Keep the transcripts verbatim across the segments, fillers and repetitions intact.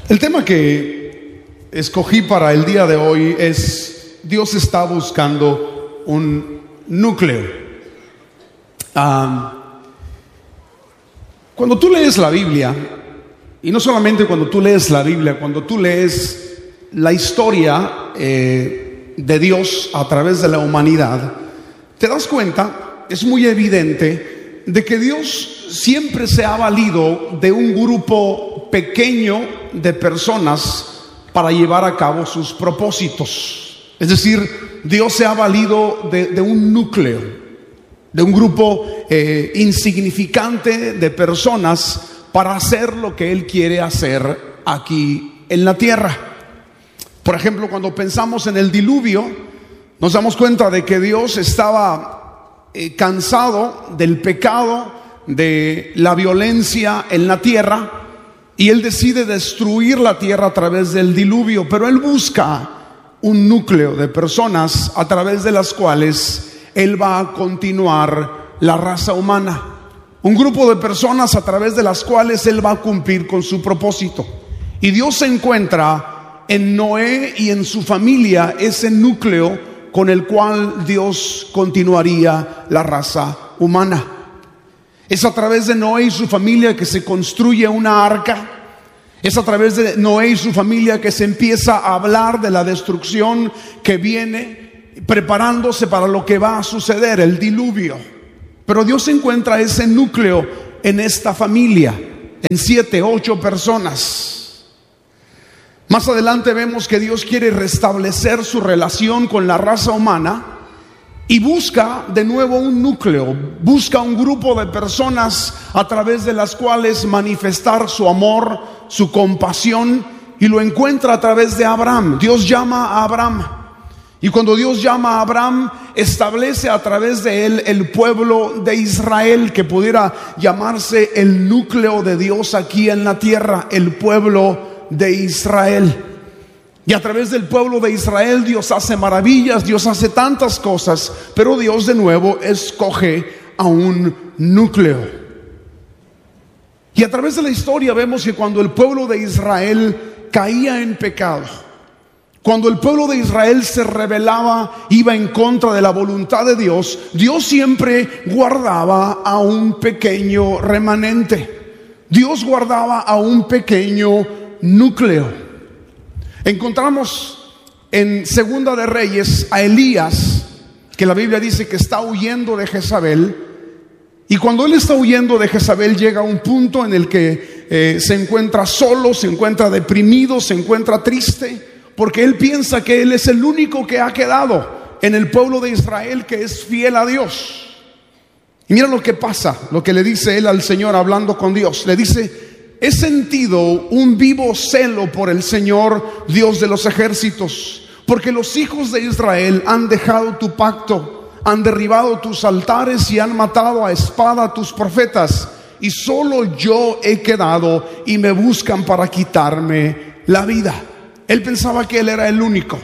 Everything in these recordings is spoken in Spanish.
El tema que escogí para el día de hoy es: Dios está buscando un núcleo. Um, cuando tú lees la Biblia, y no solamente cuando tú lees la Biblia, cuando tú lees la historia eh, de Dios a través de la humanidad, te das cuenta, es muy evidente, de que Dios siempre se ha valido de un grupo pequeño de personas para llevar a cabo sus propósitos. Es decir, Dios se ha valido de, de un núcleo, de un grupo eh, insignificante de personas para hacer lo que Él quiere hacer aquí en la tierra. Por ejemplo, cuando pensamos en el diluvio, nos damos cuenta de que Dios estaba eh, cansado del pecado, de la violencia en la tierra, y Él decide destruir la tierra a través del diluvio. Pero Él busca un núcleo de personas a través de las cuales Él va a continuar la raza humana. Un grupo de personas a través de las cuales Él va a cumplir con su propósito. Y Dios se encuentra en Noé y en su familia ese núcleo con el cual Dios continuaría la raza humana. Es a través de Noé y su familia que se construye una arca. Es a través de Noé y su familia que se empieza a hablar de la destrucción que viene, preparándose para lo que va a suceder, el diluvio. Pero Dios encuentra ese núcleo en esta familia, en siete, ocho personas. Más adelante vemos que Dios quiere restablecer su relación con la raza humana y busca de nuevo un núcleo, busca un grupo de personas a través de las cuales manifestar su amor, su compasión, y lo encuentra a través de Abraham. Dios llama a Abraham, y cuando Dios llama a Abraham, establece a través de él el pueblo de Israel, que pudiera llamarse el núcleo de Dios aquí en la tierra, el pueblo de Israel. Y a través del pueblo de Israel Dios hace maravillas, Dios hace tantas cosas, pero Dios de nuevo escoge a un núcleo. Y a través de la historia vemos que cuando el pueblo de Israel caía en pecado, cuando el pueblo de Israel se rebelaba, iba en contra de la voluntad de Dios, Dios siempre guardaba a un pequeño remanente. Dios guardaba a un pequeño núcleo. Encontramos en Segunda de Reyes a Elías, que la Biblia dice que está huyendo de Jezabel. Y cuando él está huyendo de Jezabel, llega a un punto en el que eh, se encuentra solo, se encuentra deprimido, se encuentra triste, porque él piensa que él es el único que ha quedado en el pueblo de Israel que es fiel a Dios. Y mira lo que pasa, lo que le dice él al Señor hablando con Dios. Le dice: he sentido un vivo celo por el Señor, Dios de los ejércitos, porque los hijos de Israel han dejado tu pacto, han derribado tus altares y han matado a espada a tus profetas, y solo yo he quedado y me buscan para quitarme la vida. Él pensaba que él era el único,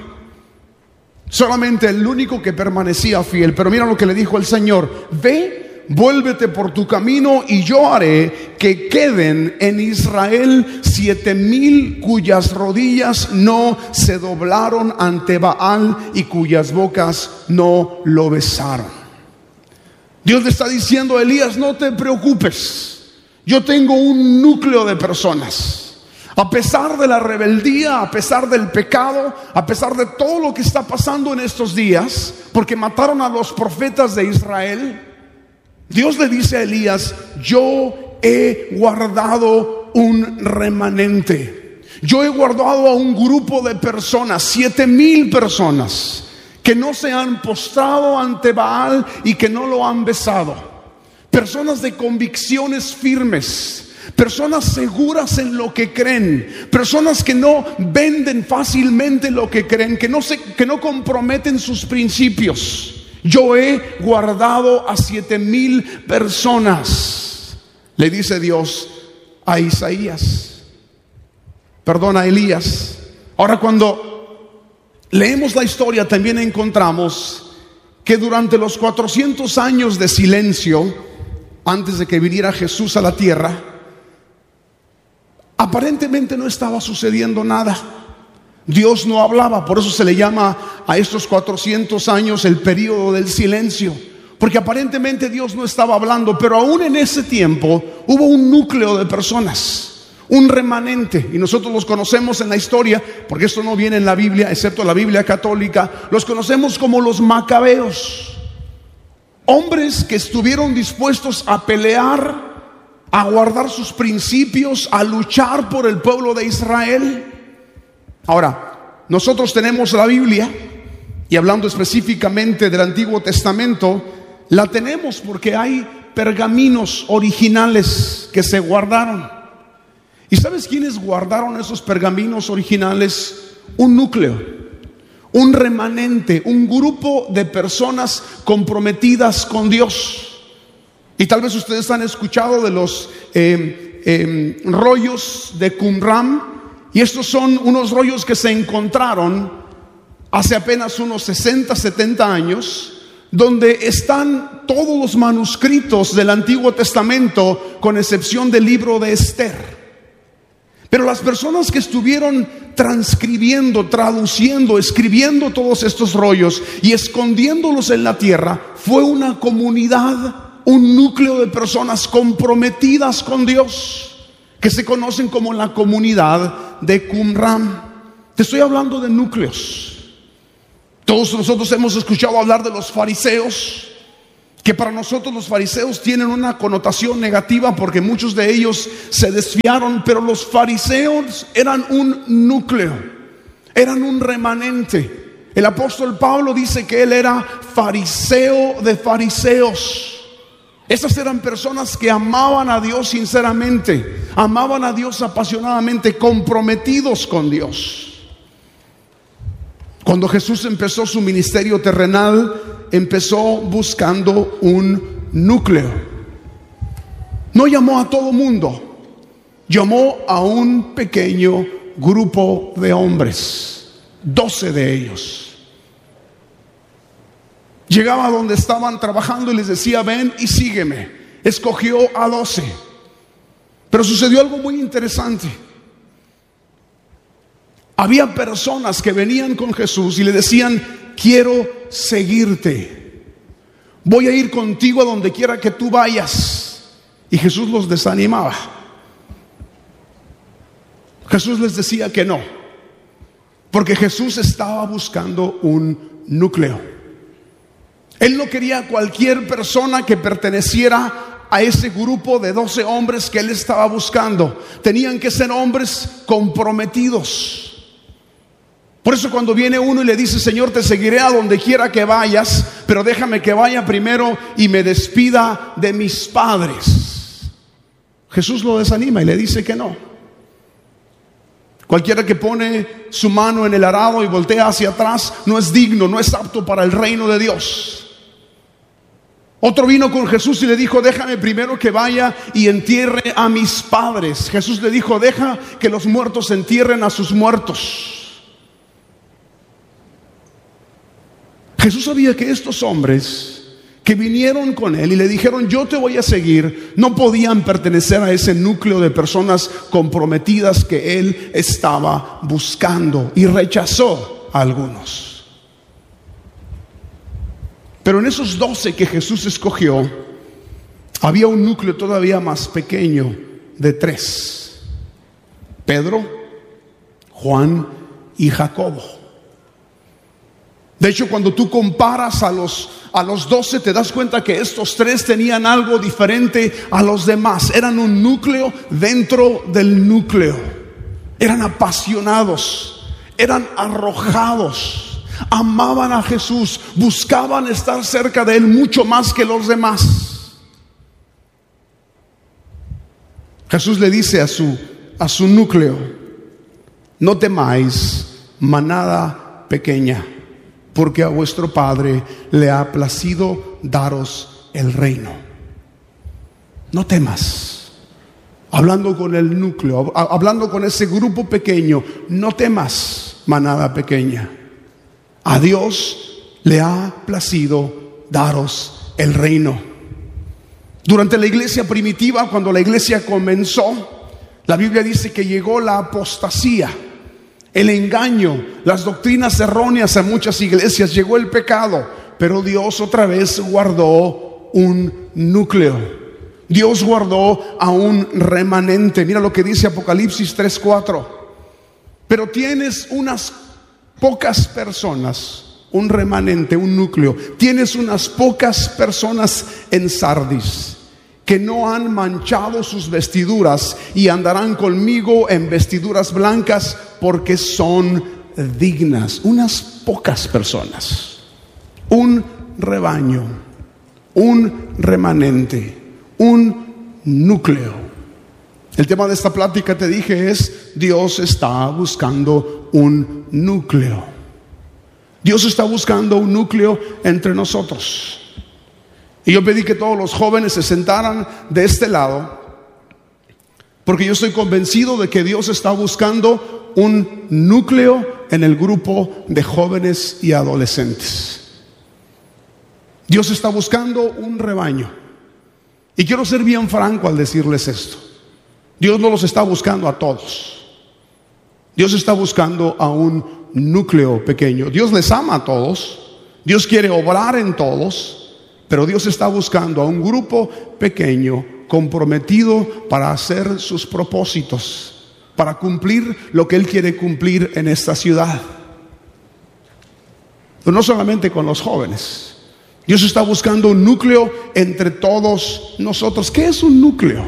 solamente el único que permanecía fiel. Pero mira lo que le dijo el Señor: ve, vuélvete por tu camino, y yo haré que queden en Israel siete mil cuyas rodillas no se doblaron ante Baal y cuyas bocas no lo besaron. Dios le está diciendo a Elías: no te preocupes, yo tengo un núcleo de personas. A pesar de la rebeldía, a pesar del pecado, a pesar de todo lo que está pasando en estos días, porque mataron a los profetas de Israel, Dios le dice a Elías: yo he guardado un remanente. Yo he guardado a un grupo de personas, siete mil personas, que no se han postrado ante Baal y que no lo han besado. Personas de convicciones firmes, personas seguras en lo que creen, personas que no venden fácilmente lo que creen, que no se, que no comprometen sus principios. Yo he guardado a siete mil personas, le dice Dios a Isaías, perdón, a Elías. Ahora, cuando leemos la historia, también encontramos que durante los cuatrocientos años de silencio, antes de que viniera Jesús a la tierra, Aparentemente no estaba sucediendo nada. Dios no hablaba, por eso se le llama a estos cuatrocientos años el período del silencio, porque aparentemente Dios no estaba hablando. Pero aún en ese tiempo hubo un núcleo de personas, un remanente, y nosotros los conocemos en la historia, porque esto no viene en la Biblia, excepto la Biblia católica. Los conocemos como los macabeos, hombres que estuvieron dispuestos a pelear, a guardar sus principios, a luchar por el pueblo de Israel. Ahora, nosotros tenemos la Biblia, y hablando específicamente del Antiguo Testamento, la tenemos porque hay pergaminos originales que se guardaron. ¿Y sabes quiénes guardaron esos pergaminos originales? Un núcleo, un remanente, un grupo de personas comprometidas con Dios. Y tal vez ustedes han escuchado de los eh, eh, rollos de Qumran. Y estos son unos rollos que se encontraron hace apenas unos sesenta, setenta años, donde están todos los manuscritos del Antiguo Testamento, con excepción del libro de Esther. Pero las personas que estuvieron transcribiendo, traduciendo, escribiendo todos estos rollos y escondiéndolos en la tierra, fue una comunidad, un núcleo de personas comprometidas con Dios, que se conocen como la comunidad de Qumran. Te estoy hablando de núcleos. Todos nosotros hemos escuchado hablar de los fariseos, que para nosotros los fariseos tienen una connotación negativa porque muchos de ellos se desviaron, pero los fariseos eran un núcleo, eran un remanente. El apóstol Pablo dice que él era fariseo de fariseos. Esas eran personas que amaban a Dios sinceramente, amaban a Dios apasionadamente, comprometidos con Dios. Cuando Jesús empezó su ministerio terrenal, empezó buscando un núcleo. No llamó a todo mundo, llamó a un pequeño grupo de hombres, doce de ellos. Llegaba donde estaban trabajando y les decía: ven y sígueme. Escogió a doce. Pero sucedió algo muy interesante. Había personas que venían con Jesús y le decían: quiero seguirte, voy a ir contigo a donde quiera que tú vayas. Y Jesús los desanimaba. Jesús les decía que no, porque Jesús estaba buscando un núcleo. Él no quería a cualquier persona que perteneciera a ese grupo de doce hombres que él estaba buscando. Tenían que ser hombres comprometidos. Por eso cuando viene uno y le dice: Señor, te seguiré a donde quiera que vayas, pero déjame que vaya primero y me despida de mis padres, Jesús lo desanima y le dice que no. Cualquiera que pone su mano en el arado y voltea hacia atrás no es digno, no es apto para el reino de Dios. Otro vino con Jesús y le dijo: déjame primero que vaya y entierre a mis padres. Jesús le dijo: deja que los muertos entierren a sus muertos. Jesús sabía que estos hombres que vinieron con él y le dijeron: yo te voy a seguir, no podían pertenecer a ese núcleo de personas comprometidas que él estaba buscando, y rechazó a algunos. Pero en esos doce que Jesús escogió, había un núcleo todavía más pequeño de tres: Pedro, Juan y Jacobo. De hecho, cuando tú comparas a los, a los doce, te das cuenta que estos tres tenían algo diferente a los demás. Eran un núcleo dentro del núcleo. Eran apasionados, eran arrojados. Amaban a Jesús, buscaban estar cerca de él mucho más que los demás. Jesús le dice a su, a su núcleo: no temáis, manada pequeña, porque a vuestro Padre le ha placido daros el reino. No temas. Hablando con el núcleo, hablando con ese grupo pequeño: no temas, manada pequeña. A Dios le ha placido daros el reino. Durante la iglesia primitiva, cuando la iglesia comenzó, La Biblia dice que llegó la apostasía, el engaño, las doctrinas erróneas a muchas iglesias, llegó el pecado, pero Dios otra vez guardó un núcleo. Dios guardó a un remanente. Mira lo que dice Apocalipsis tres cuatro. Pero tienes unas pocas personas, un remanente, un núcleo. Tienes unas pocas personas en Sardis que no han manchado sus vestiduras y andarán conmigo en vestiduras blancas porque son dignas. Unas pocas personas, un rebaño, un remanente, un núcleo. El tema de esta plática, te dije, es: Dios está buscando un núcleo. Dios está buscando un núcleo entre nosotros. Y yo pedí que todos los jóvenes se sentaran de este lado, porque yo estoy convencido de que Dios está buscando un núcleo en el grupo de jóvenes y adolescentes. Dios está buscando un rebaño. Y quiero ser bien franco al decirles esto: Dios no los está buscando a todos. Dios está buscando a un núcleo pequeño. Dios les ama a todos. Dios quiere obrar en todos. Pero Dios está buscando a un grupo pequeño, comprometido para hacer sus propósitos, para cumplir lo que Él quiere cumplir en esta ciudad. Pero no solamente con los jóvenes. Dios está buscando un núcleo entre todos nosotros. ¿Qué es un núcleo?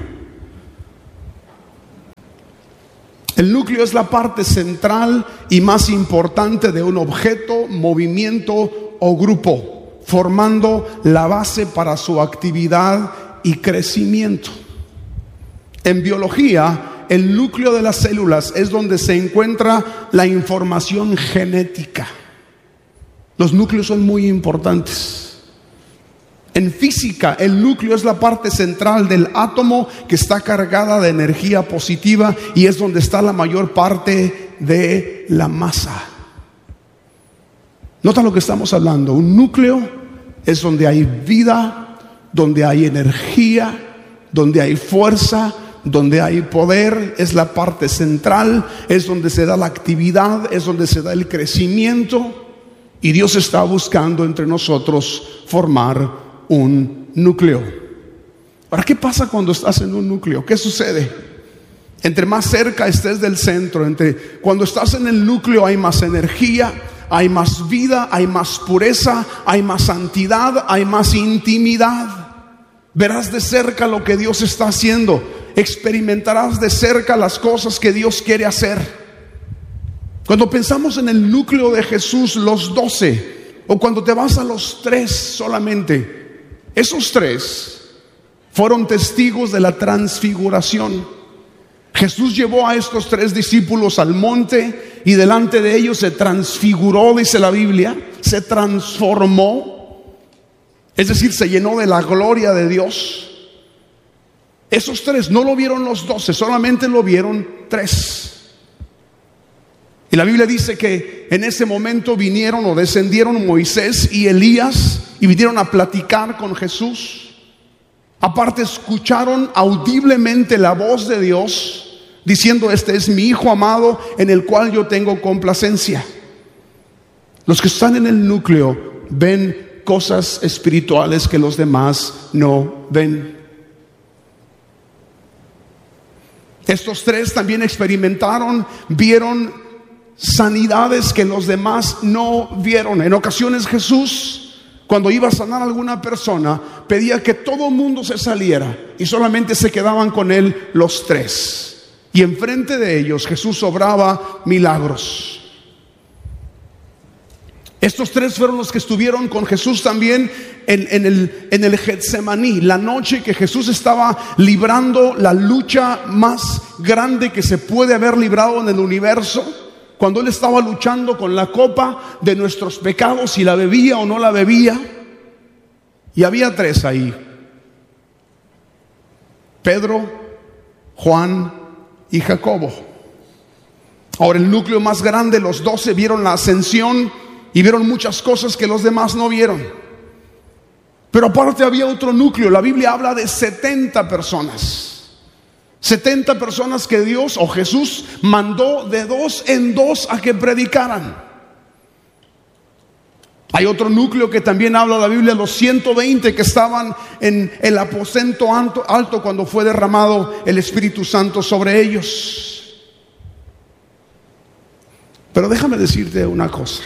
El núcleo es la parte central y más importante de un objeto, movimiento o grupo, formando la base para su actividad y crecimiento. En biología, el núcleo de las células es donde se encuentra la información genética. Los núcleos son muy importantes. En física, el núcleo es la parte central del átomo que está cargada de energía positiva y es donde está la mayor parte de la masa. Nota lo que estamos hablando. Un núcleo es donde hay vida, donde hay energía, donde hay fuerza, donde hay poder. Es la parte central, es donde se da la actividad, es donde se da el crecimiento. Y Dios está buscando entre nosotros formar un núcleo. Ahora, ¿qué pasa cuando estás en un núcleo? ¿Qué sucede? Entre más cerca estés del centro, entre cuando estás en el núcleo hay más energía, hay más vida, hay más pureza, hay más santidad, hay más intimidad. Verás de cerca lo que Dios está haciendo, experimentarás de cerca las cosas que Dios quiere hacer. Cuando pensamos en el núcleo de Jesús, los doce, o cuando te vas a los tres solamente, esos tres fueron testigos de la transfiguración. Jesús llevó a estos tres discípulos al monte y delante de ellos se transfiguró, dice la Biblia, se transformó, es decir, se llenó de la gloria de Dios. Esos tres no lo vieron los doce, solamente lo vieron tres. Y la Biblia dice que en ese momento vinieron o descendieron Moisés y Elías y vinieron a platicar con Jesús. Aparte escucharon audiblemente la voz de Dios diciendo: este es mi Hijo amado en el cual yo tengo complacencia. Los que están en el núcleo ven cosas espirituales que los demás no ven. Estos tres también experimentaron, vieron sanidades que los demás no vieron. En ocasiones Jesús, cuando iba a sanar a alguna persona, pedía que todo el mundo se saliera y solamente se quedaban con él los tres. Y enfrente de ellos Jesús obraba milagros. Estos tres fueron los que estuvieron con Jesús también en, en el, en el Getsemaní, la noche que Jesús estaba librando la lucha más grande que se puede haber librado en el universo. Cuando Él estaba luchando con la copa de nuestros pecados, si la bebía o no la bebía. Y había tres ahí: Pedro, Juan y Jacobo. Ahora, el núcleo más grande, los doce, vieron la ascensión y vieron muchas cosas que los demás no vieron. Pero aparte había otro núcleo. La Biblia habla de setenta personas. setenta personas que Dios o Jesús mandó de dos en dos a que predicaran. Hay otro núcleo que también habla la Biblia, los ciento veinte que estaban en el aposento alto, alto cuando fue derramado el Espíritu Santo sobre ellos. Pero déjame decirte una cosa.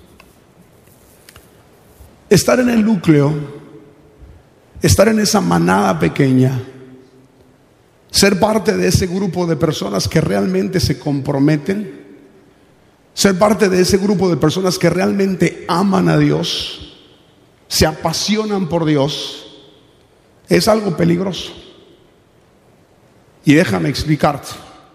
Estar en el núcleo, estar en esa manada pequeña, ser parte de ese grupo de personas que realmente se comprometen, ser parte de ese grupo de personas que realmente aman a Dios, se apasionan por Dios, es algo peligroso. Y déjame explicarte.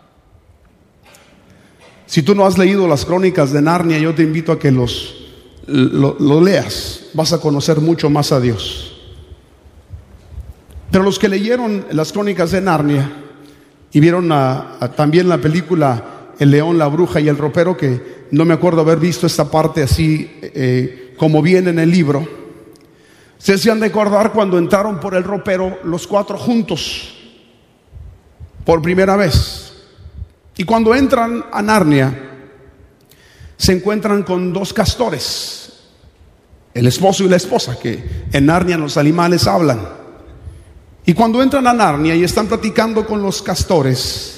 Si tú no has leído las Crónicas de Narnia, yo te invito a que los lo, lo leas. Vas a conocer mucho más a Dios. Pero los que leyeron las Crónicas de Narnia y vieron a, a, también la película El león, la bruja y el ropero, que no me acuerdo haber visto esta parte así eh, como viene en el libro. Ustedes se han de acordar cuando entraron por el ropero los cuatro juntos por primera vez. Y cuando entran a Narnia se encuentran con dos castores, el esposo y la esposa, que en Narnia los animales hablan. Y cuando entran a Narnia y están platicando con los castores,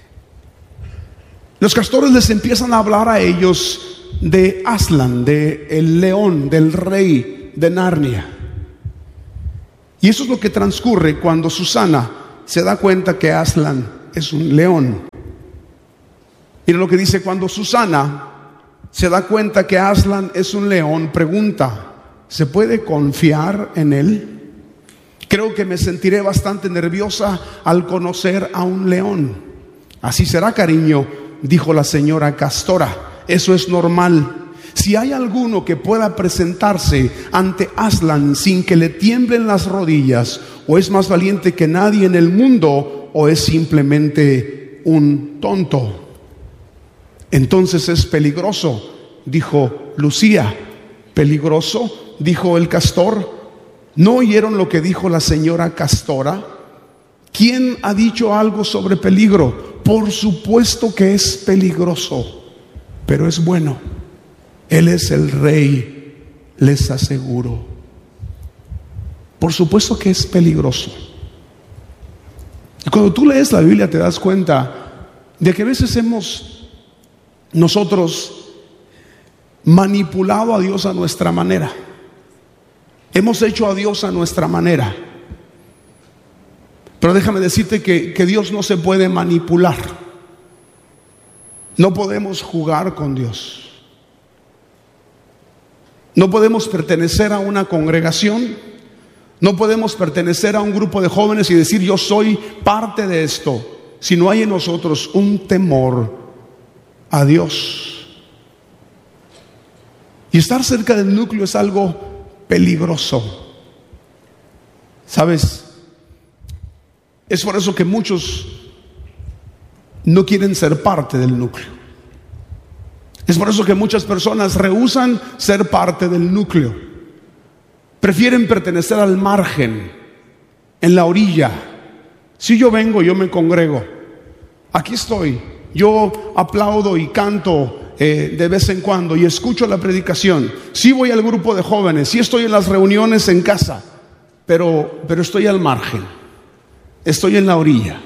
los castores les empiezan a hablar a ellos de Aslan, de el león, del rey de Narnia. Y eso es lo que transcurre cuando Susana se da cuenta que Aslan es un león. Mira lo que dice: cuando Susana se da cuenta que Aslan es un león, pregunta: ¿se puede confiar en él? Creo que me sentiré bastante nerviosa al conocer a un león. Así será, cariño, dijo la señora Castora. Eso es normal. Si hay alguno que pueda presentarse ante Aslan sin que le tiemblen las rodillas, o es más valiente que nadie en el mundo, o es simplemente un tonto. Entonces es peligroso, dijo Lucía. ¿Peligroso?, dijo el castor. ¿No oyeron lo que dijo la señora Castora? ¿Quién ha dicho algo sobre peligro? Por supuesto que es peligroso, pero es bueno. Él es el rey, les aseguro. Por supuesto que es peligroso. Y cuando tú lees la Biblia te das cuenta de que a veces hemos nosotros manipulado a Dios a nuestra manera. Hemos hecho a Dios a nuestra manera. Pero déjame decirte que, que Dios no se puede manipular. No podemos jugar con Dios. No podemos pertenecer a una congregación. No podemos pertenecer a un grupo de jóvenes y decir: yo soy parte de esto, si no hay en nosotros un temor a Dios. Y estar cerca del núcleo es algo peligroso. ¿Sabes? Es por eso que muchos no quieren ser parte del núcleo. Es por eso que muchas personas rehúsan ser parte del núcleo. Prefieren pertenecer al margen, en la orilla. Si yo vengo, yo me congrego. Aquí estoy. Yo aplaudo y canto eh, de vez en cuando y escucho la predicación. Sí voy al grupo de jóvenes, sí estoy en las reuniones en casa, pero, pero estoy al margen. Estoy en la orilla.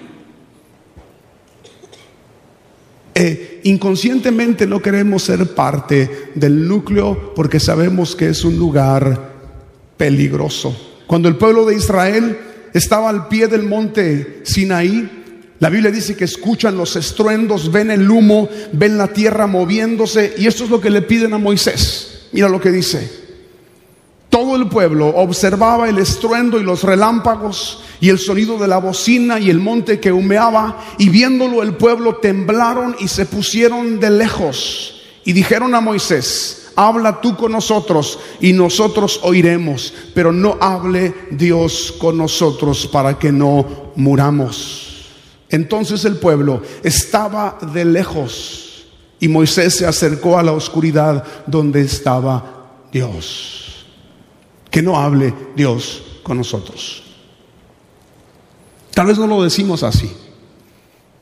Eh, inconscientemente no queremos ser parte del núcleo porque sabemos que es un lugar peligroso. Cuando el pueblo de Israel estaba al pie del monte Sinaí, la Biblia dice que escuchan los estruendos, ven el humo, ven la tierra moviéndose, y esto es lo que le piden a Moisés. Mira lo que dice: todo el pueblo observaba el estruendo y los relámpagos y el sonido de la bocina y el monte que humeaba, y viéndolo el pueblo temblaron y se pusieron de lejos y dijeron a Moisés: habla tú con nosotros y nosotros oiremos, pero no hable Dios con nosotros para que no muramos. Entonces el pueblo estaba de lejos y Moisés se acercó a la oscuridad donde estaba Dios. Que no hable Dios con nosotros. Tal vez no lo decimos así,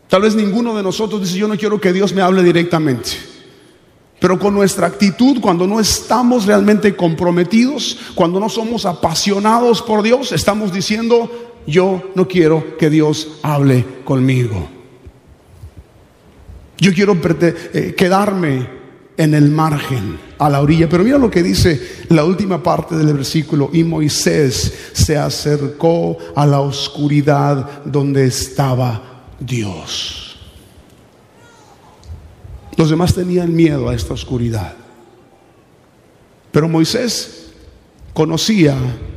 Tal vez ninguno de nosotros dice: yo no quiero que Dios me hable directamente. Pero con nuestra actitud, cuando no estamos realmente comprometidos, cuando no somos apasionados por Dios, estamos diciendo: yo no quiero que Dios hable conmigo. Yo quiero eh, quedarme en el margen, a la orilla. Pero mira lo que dice la última parte del versículo: y Moisés se acercó a la oscuridad donde estaba Dios. Los demás tenían miedo a esta oscuridad, pero Moisés conocía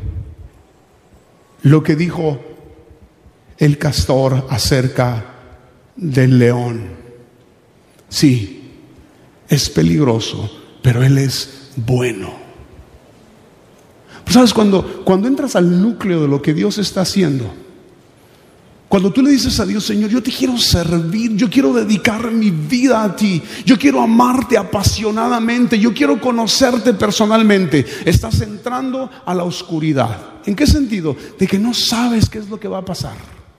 lo que dijo el pastor acerca del león. Sí, es peligroso, pero él es bueno. Pues sabes, cuando, cuando entras al núcleo de lo que Dios está haciendo, cuando tú le dices a Dios: Señor, yo te quiero servir, yo quiero dedicar mi vida a ti, yo quiero amarte apasionadamente, yo quiero conocerte personalmente, estás entrando a la oscuridad. ¿En qué sentido? De que no sabes qué es lo que va a pasar.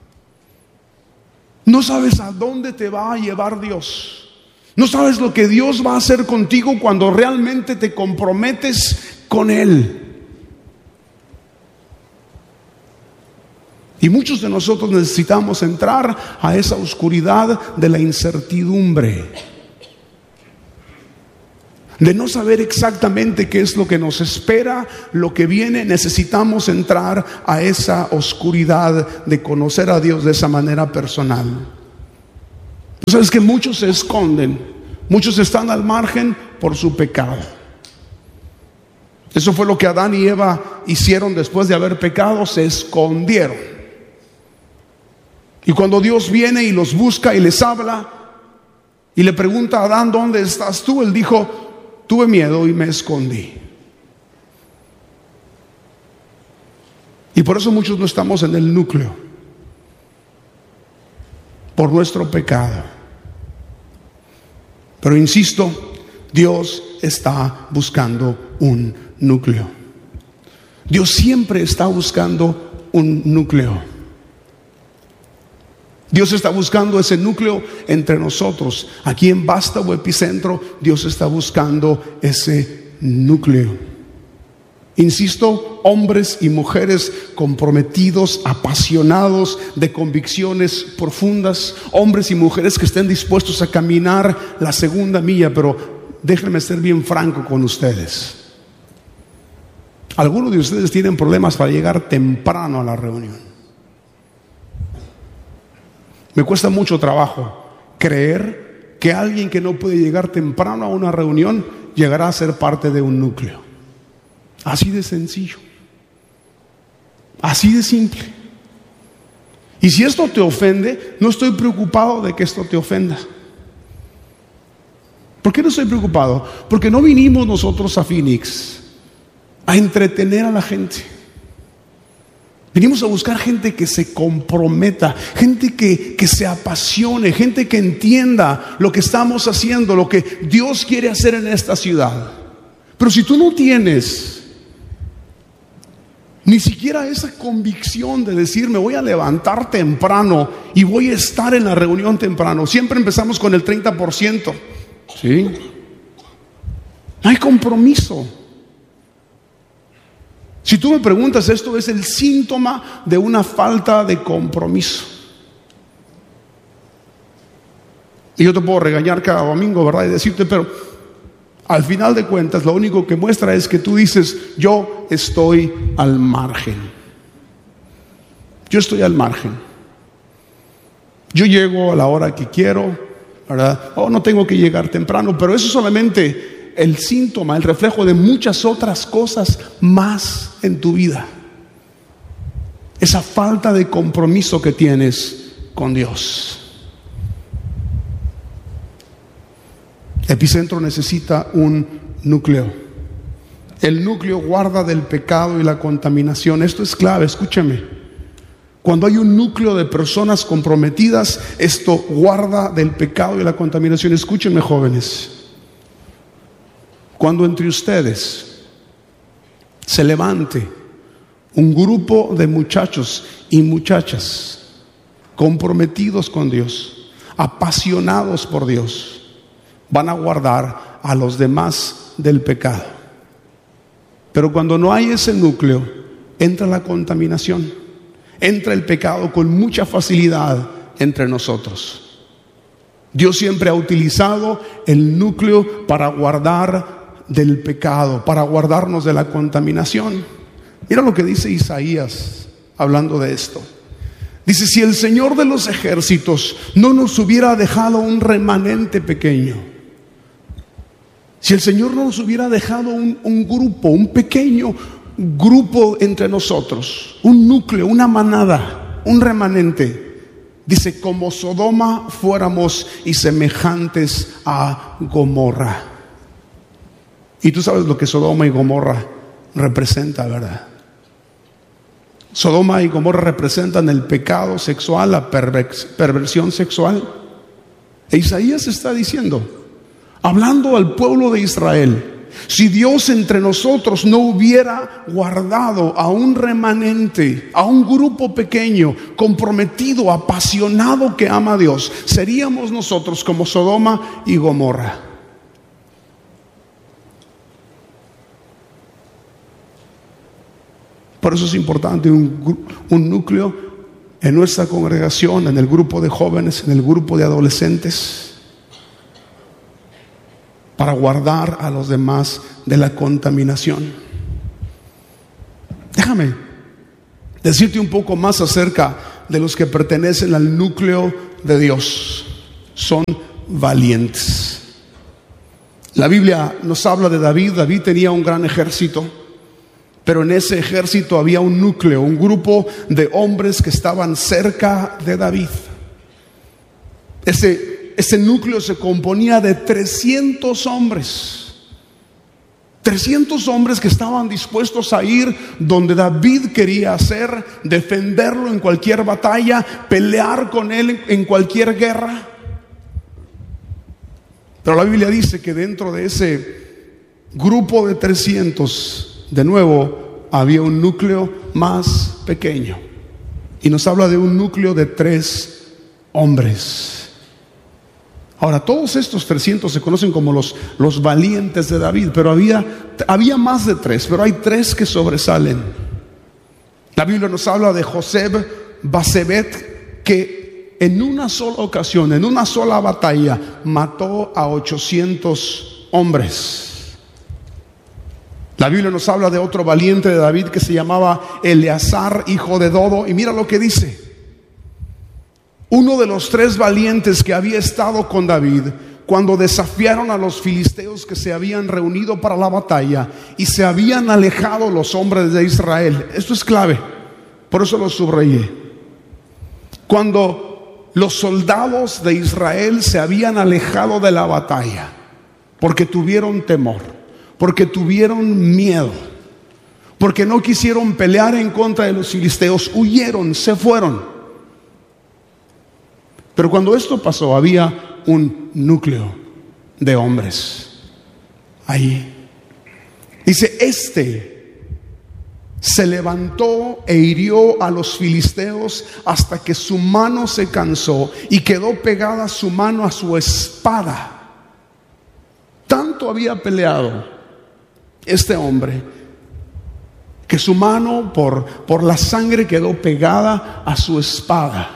No sabes a dónde te va a llevar Dios. No sabes lo que Dios va a hacer contigo cuando realmente te comprometes con Él. Y muchos de nosotros necesitamos entrar a esa oscuridad de la incertidumbre, de no saber exactamente qué es lo que nos espera, lo que viene. Necesitamos entrar a esa oscuridad de conocer a Dios de esa manera personal. Tú sabes que muchos se esconden, muchos están al margen por su pecado. Eso fue lo que Adán y Eva hicieron después de haber pecado: se escondieron. Y cuando Dios viene y los busca y les habla y le pregunta a Adán: ¿dónde estás tú?, él dijo: tuve miedo y me escondí. Y por eso muchos no estamos en el núcleo, por nuestro pecado. Pero insisto, Dios está buscando un núcleo. Dios siempre está buscando un núcleo. Dios está buscando ese núcleo entre nosotros. Aquí en Vástago Epicentro, Dios está buscando ese núcleo. Insisto, hombres y mujeres comprometidos, apasionados, de convicciones profundas. Hombres y mujeres que estén dispuestos a caminar la segunda milla. Pero déjenme ser bien franco con ustedes. Algunos de ustedes tienen problemas para llegar temprano a la reunión. Me cuesta mucho trabajo creer que alguien que no puede llegar temprano a una reunión llegará a ser parte de un núcleo. Así de sencillo, así de simple. Y si esto te ofende, no estoy preocupado de que esto te ofenda. ¿Por qué no estoy preocupado? Porque no vinimos nosotros a Phoenix a entretener a la gente. Venimos a buscar gente que se comprometa, gente que, que se apasione, gente que entienda lo que estamos haciendo, lo que Dios quiere hacer en esta ciudad. Pero si tú no tienes ni siquiera esa convicción de decir: me voy a levantar temprano y voy a estar en la reunión temprano. Siempre empezamos con el treinta por ciento. ¿Sí? No hay compromiso. Si tú me preguntas, esto es el síntoma de una falta de compromiso. Y yo te puedo regañar cada domingo, ¿verdad? Y decirte, pero al final de cuentas lo único que muestra es que tú dices: yo estoy al margen. Yo estoy al margen. Yo llego a la hora que quiero, ¿verdad? Oh, no tengo que llegar temprano. Pero eso es solamente el síntoma, el reflejo de muchas otras cosas más en tu vida. Esa falta de compromiso que tienes con Dios. Epicentro necesita un núcleo. El núcleo guarda del pecado y la contaminación. Esto es clave, escúchame. Cuando hay un núcleo de personas comprometidas, esto guarda del pecado y la contaminación. Escúchenme, jóvenes. Cuando entre ustedes se levante un grupo de muchachos y muchachas comprometidos con Dios, apasionados por Dios, van a guardar a los demás del pecado. Pero cuando no hay ese núcleo, entra la contaminación, entra el pecado con mucha facilidad entre nosotros. Dios siempre ha utilizado el núcleo para guardar del pecado, para guardarnos de la contaminación. Mira lo que dice Isaías hablando de esto. Dice: si el Señor de los ejércitos no nos hubiera dejado un remanente pequeño, si el Señor no nos hubiera dejado un, un grupo, un pequeño grupo entre nosotros, un núcleo, una manada, un remanente, dice, como Sodoma fuéramos y semejantes a Gomorra. Y tú sabes lo que Sodoma y Gomorra representa, ¿verdad? Sodoma y Gomorra representan el pecado sexual, la perversión sexual. E Isaías está diciendo, hablando al pueblo de Israel, si Dios entre nosotros no hubiera guardado a un remanente, a un grupo pequeño, comprometido, apasionado, que ama a Dios, seríamos nosotros como Sodoma y Gomorra. Por eso es importante un, un núcleo en nuestra congregación, en el grupo de jóvenes, en el grupo de adolescentes, para guardar a los demás de la contaminación. Déjame decirte un poco más acerca de los que pertenecen al núcleo de Dios. Son valientes. La Biblia nos habla de David. David tenía un gran ejército, pero en ese ejército había un núcleo, un grupo de hombres que estaban cerca de David. Ese, ese núcleo se componía de trescientos hombres. trescientos hombres que estaban dispuestos a ir donde David quería hacer, defenderlo en cualquier batalla, pelear con él en, en cualquier guerra. Pero la Biblia dice que dentro de ese grupo de trescientos, de nuevo, había un núcleo más pequeño. Y nos habla de un núcleo de tres hombres. Ahora, todos estos trescientos se conocen como los, los valientes de David, pero había, había más de tres, pero hay tres que sobresalen. La Biblia nos habla de Joseb Basebet, que en una sola ocasión, en una sola batalla, mató a ochocientos hombres. La Biblia nos habla de otro valiente de David que se llamaba Eleazar, hijo de Dodo, y mira lo que dice. Uno de los tres valientes que había estado con David cuando desafiaron a los filisteos que se habían reunido para la batalla y se habían alejado los hombres de Israel. Esto es clave, por eso lo subrayé. Cuando los soldados de Israel se habían alejado de la batalla porque tuvieron temor, porque tuvieron miedo, porque no quisieron pelear en contra de los filisteos, huyeron, se fueron. Pero cuando esto pasó, había un núcleo de hombres ahí. Dice, este se levantó e hirió a los filisteos hasta que su mano se cansó y quedó pegada su mano a su espada. Tanto había peleado este hombre que su mano por, por la sangre quedó pegada a su espada.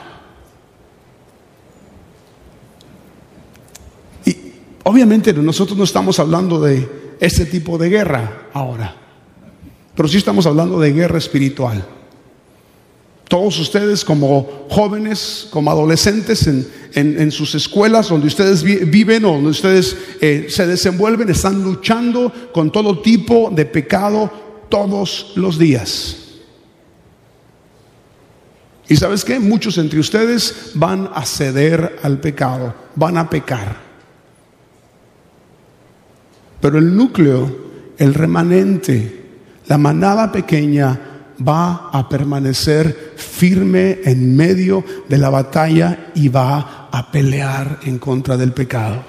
Y obviamente nosotros no estamos hablando de ese tipo de guerra ahora, pero sí estamos hablando de guerra espiritual. Todos ustedes como jóvenes, como adolescentes en, en, en sus escuelas donde ustedes vi, viven o donde ustedes eh, se desenvuelven, están luchando con todo tipo de pecado todos los días. Y ¿sabes qué? Muchos entre ustedes van a ceder al pecado, van a pecar. Pero el núcleo, el remanente, la manada pequeña va a permanecer firme en medio de la batalla y va a pelear en contra del pecado.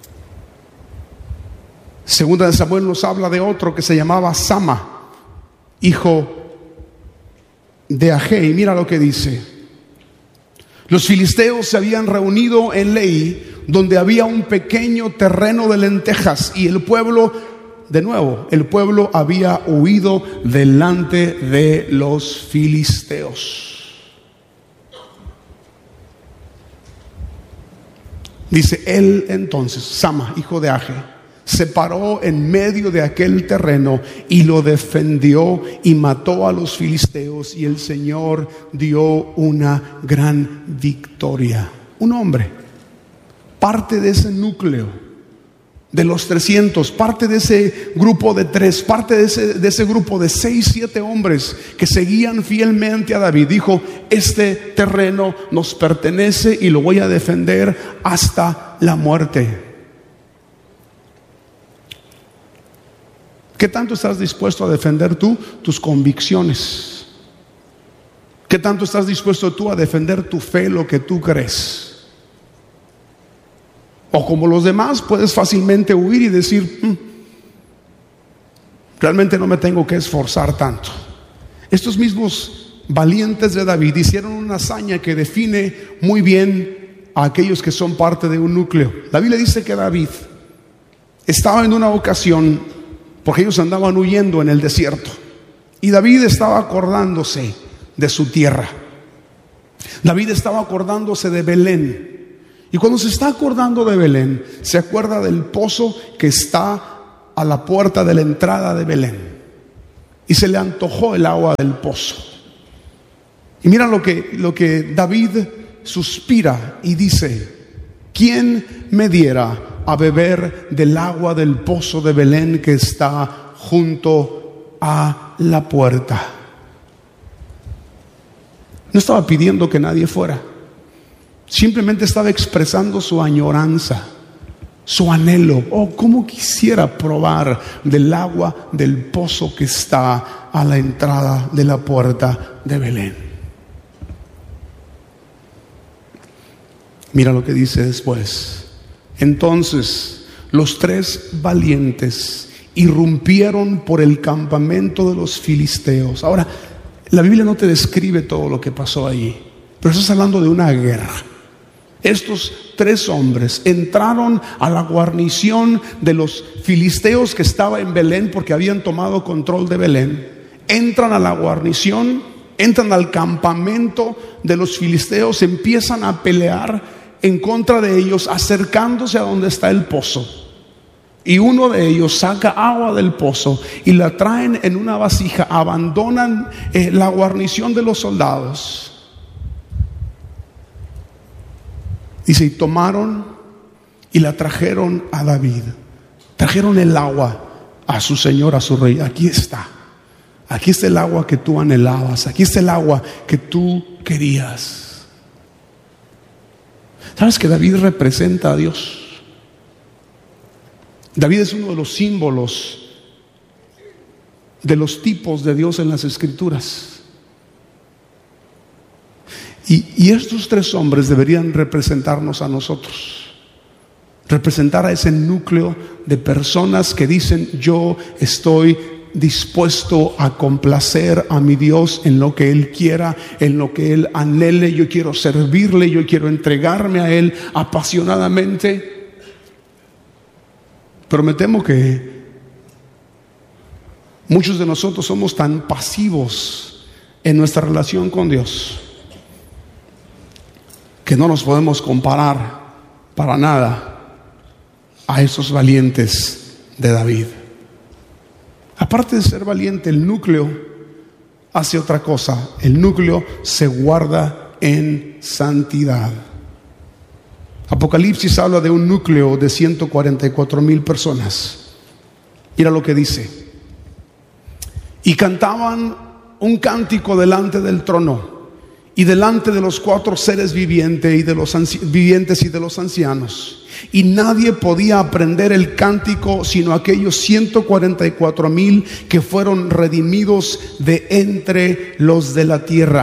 Segunda de Samuel nos habla de otro que se llamaba Sama. hijo de Agé. Y mira lo que dice: los filisteos se habían reunido en Leí, donde había un pequeño terreno de lentejas, y el pueblo, de nuevo, el pueblo había huido delante de los filisteos. Dice: él entonces, Sama, hijo de Agé, se paró en medio de aquel terreno y lo defendió y mató a los filisteos, y el Señor dio una gran victoria. Un hombre, parte de ese núcleo de los trescientos, parte de ese grupo de tres, parte de ese, de ese grupo de seis, siete hombres que seguían fielmente a David, dijo: este terreno nos pertenece y lo voy a defender hasta la muerte. ¿Qué tanto estás dispuesto a defender tú tus convicciones? ¿Qué tanto estás dispuesto tú a defender tu fe, lo que tú crees? O como los demás, puedes fácilmente huir y decir: hm, realmente no me tengo que esforzar tanto. Estos mismos valientes de David hicieron una hazaña que define muy bien a aquellos que son parte de un núcleo. La Biblia dice que David estaba en una ocasión, porque ellos andaban huyendo en el desierto, y David estaba acordándose de su tierra. David estaba acordándose de Belén. Y cuando se está acordando de Belén, se acuerda del pozo que está a la puerta de la entrada de Belén. Y se le antojó el agua del pozo. Y mira lo que, lo que David suspira y dice: ¿quién me diera a beber del agua del pozo de Belén que está junto a la puerta? No estaba pidiendo que nadie fuera. Simplemente estaba expresando su añoranza, su anhelo. Oh, cómo quisiera probar del agua del pozo que está a la entrada de la puerta de Belén. Mira lo que dice después: entonces los tres valientes irrumpieron por el campamento de los filisteos. Ahora, la Biblia no te describe todo lo que pasó allí, pero estás hablando de una guerra. Estos tres hombres entraron a la guarnición de los filisteos que estaba en Belén, porque habían tomado control de Belén. Entran a la guarnición, entran al campamento de los filisteos, empiezan a pelear en contra de ellos, acercándose a donde está el pozo. Y uno de ellos saca agua del pozo y la traen en una vasija. Abandonan eh, la guarnición de los soldados. Dice: y tomaron y la trajeron a David. Trajeron el agua a su señor, a su rey. Aquí está. Aquí está el agua que tú anhelabas. Aquí está el agua que tú querías. ¿Sabes que David representa a Dios? David es uno de los símbolos de los tipos de Dios en las Escrituras. Y, y estos tres hombres deberían representarnos a nosotros, representar a ese núcleo de personas que dicen: yo estoy dispuesto a complacer a mi Dios en lo que Él quiera, en lo que Él anhele. Yo quiero servirle, yo quiero entregarme a Él apasionadamente. Pero me temo que muchos de nosotros somos tan pasivos en nuestra relación con Dios que no nos podemos comparar para nada a esos valientes de David. Aparte de ser valiente, el núcleo hace otra cosa. El núcleo se guarda en santidad. Apocalipsis habla de un núcleo de ciento cuarenta y cuatro mil personas. Mira lo que dice: y cantaban un cántico delante del trono y delante de los cuatro seres vivientes y de los anci- vivientes y de los ancianos. Y nadie podía aprender el cántico sino aquellos ciento cuarenta y cuatro mil que fueron redimidos de entre los de la tierra.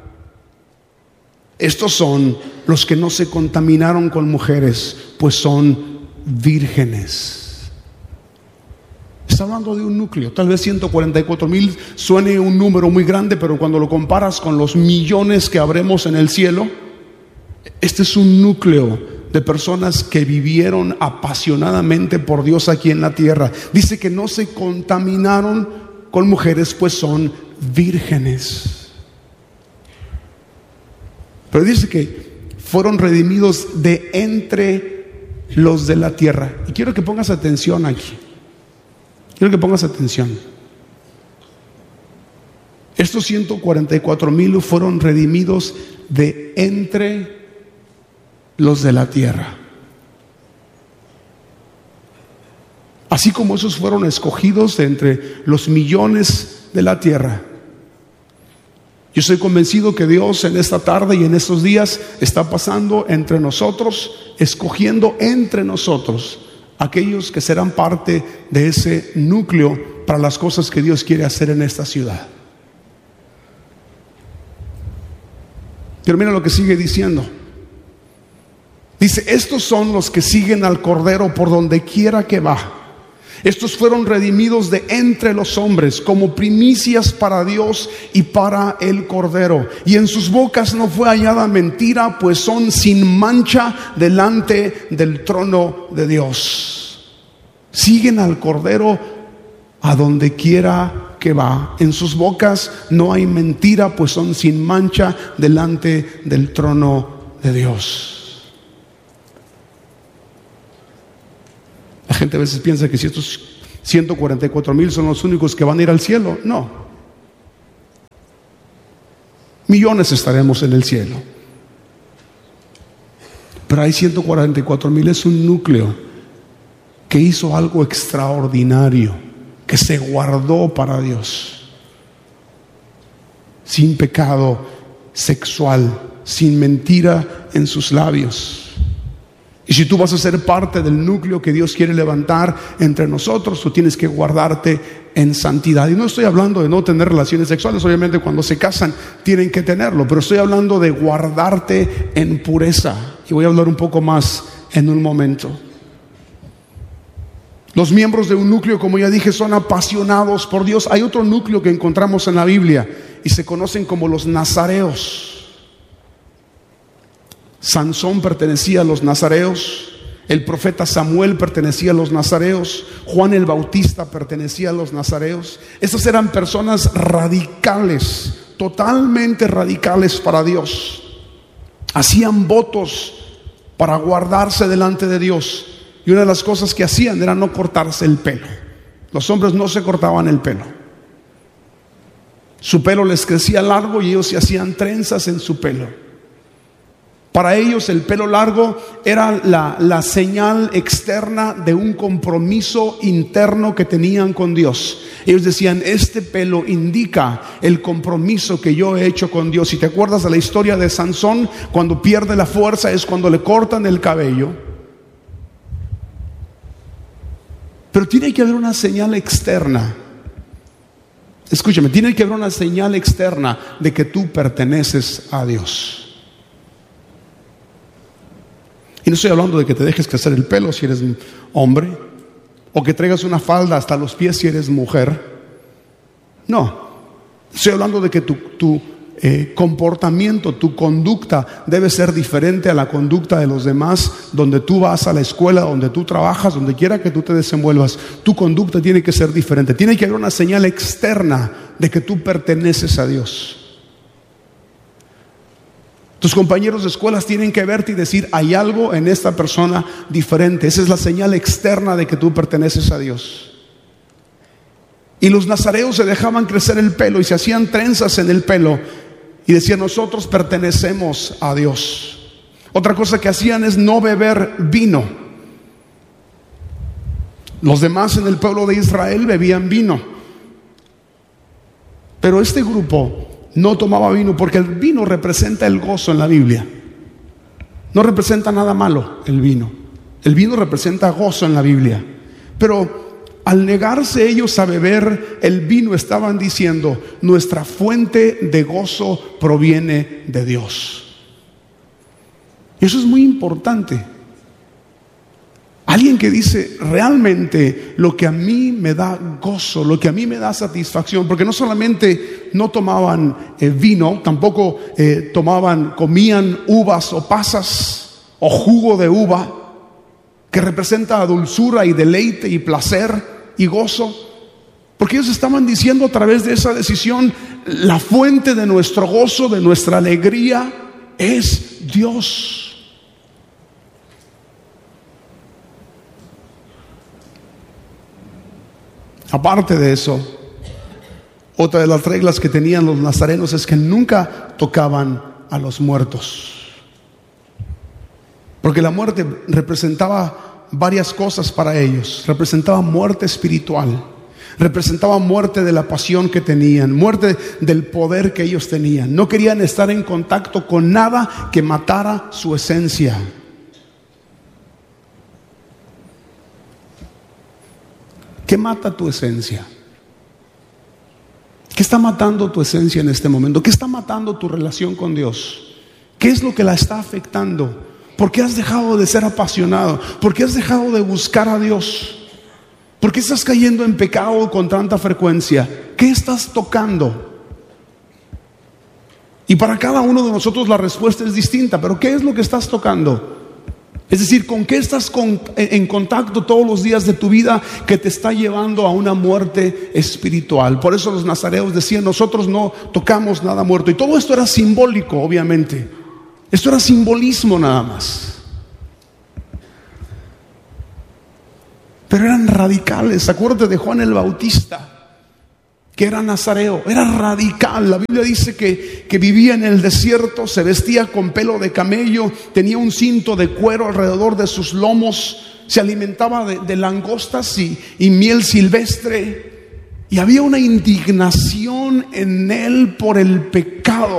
Estos son los que no se contaminaron con mujeres, pues son vírgenes. Está hablando de un núcleo. Tal vez ciento cuarenta y cuatro mil suene un número muy grande, pero cuando lo comparas con los millones que habremos en el cielo, este es un núcleo de personas que vivieron apasionadamente por Dios aquí en la tierra. Dice que no se contaminaron con mujeres, pues son vírgenes. Pero dice que fueron redimidos de entre los de la tierra. Y quiero que pongas atención aquí. Quiero que pongas atención. Estos ciento cuarenta y cuatro mil fueron redimidos de entre los de la tierra. Así como esos fueron escogidos de entre los millones de la tierra. Yo estoy convencido que Dios en esta tarde y en estos días está pasando entre nosotros, escogiendo entre nosotros aquellos que serán parte de ese núcleo para las cosas que Dios quiere hacer en esta ciudad. Pero mira lo que sigue diciendo. Dice, estos son los que siguen al Cordero por donde quiera que va. Estos fueron redimidos de entre los hombres como primicias para Dios y para el Cordero. Y en sus bocas no fue hallada mentira, pues son sin mancha delante del trono de Dios. Siguen al Cordero a donde quiera que va. En sus bocas no hay mentira, pues son sin mancha delante del trono de Dios. La gente a veces piensa que si estos ciento cuarenta y cuatro mil son los únicos que van a ir al cielo. No. Millones estaremos en el cielo. Pero hay ciento cuarenta y cuatro mil, es un núcleo que hizo algo extraordinario, que se guardó para Dios. Sin pecado sexual, sin mentira en sus labios. Y si tú vas a ser parte del núcleo que Dios quiere levantar entre nosotros, tú tienes que guardarte en santidad. Y no estoy hablando de no tener relaciones sexuales, obviamente cuando se casan tienen que tenerlo, pero estoy hablando de guardarte en pureza. Y voy a hablar un poco más en un momento. Los miembros de un núcleo, como ya dije, son apasionados por Dios. Hay otro núcleo que encontramos en la Biblia y se conocen como los nazareos. Sansón pertenecía a los nazareos, el profeta Samuel pertenecía a los nazareos, Juan el Bautista pertenecía a los nazareos. Estas eran personas radicales, totalmente radicales para Dios. Hacían votos para guardarse delante de Dios, y una de las cosas que hacían era no cortarse el pelo. Los hombres no se cortaban el pelo. Su pelo les crecía largo y ellos se hacían trenzas en su pelo. Para ellos el pelo largo era la, la señal externa de un compromiso interno que tenían con Dios. Ellos decían, este pelo indica el compromiso que yo he hecho con Dios. Si te acuerdas de la historia de Sansón, cuando pierde la fuerza es cuando le cortan el cabello. Pero tiene que haber una señal externa. Escúchame, tiene que haber una señal externa de que tú perteneces a Dios. Y no estoy hablando de que te dejes crecer el pelo si eres hombre, o que traigas una falda hasta los pies si eres mujer. No, estoy hablando de que tu, tu eh, comportamiento, tu conducta debe ser diferente a la conducta de los demás. Donde tú vas a la escuela, donde tú trabajas, donde quiera que tú te desenvuelvas, tu conducta tiene que ser diferente. Tiene que haber una señal externa de que tú perteneces a Dios. Tus compañeros de escuelas tienen que verte y decir, hay algo en esta persona diferente. Esa es la señal externa de que tú perteneces a Dios. Y los nazareos se dejaban crecer el pelo y se hacían trenzas en el pelo y decían, nosotros pertenecemos a Dios. Otra cosa que hacían es no beber vino. Los demás en el pueblo de Israel bebían vino, pero este grupo no tomaba vino, porque el vino representa el gozo en la Biblia. No representa nada malo el vino. El vino representa gozo en la Biblia. Pero al negarse ellos a beber el vino, estaban diciendo, nuestra fuente de gozo proviene de Dios. Y eso es muy importante. Alguien que dice, realmente lo que a mí me da gozo, lo que a mí me da satisfacción, porque no solamente no tomaban eh, vino, tampoco eh, tomaban, comían uvas o pasas o jugo de uva, que representa dulzura y deleite y placer y gozo, porque ellos estaban diciendo a través de esa decisión, la fuente de nuestro gozo, de nuestra alegría es Dios. Aparte de eso, otra de las reglas que tenían los nazarenos es que nunca tocaban a los muertos, porque la muerte representaba varias cosas para ellos. Representaba muerte espiritual, representaba muerte de la pasión que tenían, muerte del poder que ellos tenían. No querían estar en contacto con nada que matara su esencia. ¿Qué mata tu esencia? ¿Qué está matando tu esencia en este momento? ¿Qué está matando tu relación con Dios? ¿Qué es lo que la está afectando? ¿Por qué has dejado de ser apasionado? ¿Por qué has dejado de buscar a Dios? ¿Por qué estás cayendo en pecado con tanta frecuencia? ¿Qué estás tocando? Y para cada uno de nosotros la respuesta es distinta, pero ¿qué es lo que estás tocando? Es decir, ¿con qué estás con, en contacto todos los días de tu vida que te está llevando a una muerte espiritual? Por eso los nazareos decían, nosotros no tocamos nada muerto. Y todo esto era simbólico, obviamente. Esto era simbolismo nada más. Pero eran radicales. Acuérdate de Juan el Bautista, que era nazareo, era radical. La Biblia dice que, que vivía en el desierto, se vestía con pelo de camello, tenía un cinto de cuero alrededor de sus lomos, se alimentaba de, de langostas y, y miel silvestre, y había una indignación en él por el pecado.